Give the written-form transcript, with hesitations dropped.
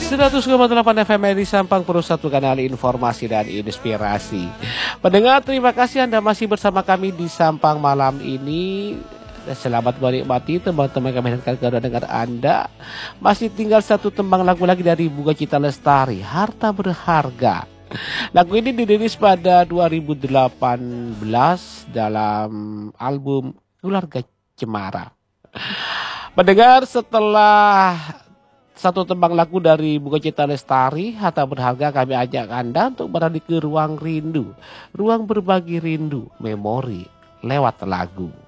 100,8 FM di Sampang, satu kanal informasi dan inspirasi. Pendengar, terima kasih Anda masih bersama kami di Sampang malam ini. Selamat menikmati teman-teman kami dan dengar Anda. Masih tinggal satu tembang lagu lagi dari Bunga Citra Lestari, Harta Berharga. Lagu ini dirilis pada 2018 dalam album Keluarga Cemara. Mendengar, setelah satu tembang lagu dari Bunga Citra Lestari, Harta Berharga, kami ajak Anda untuk beralih ke ruang rindu, ruang berbagi rindu, memori lewat lagu.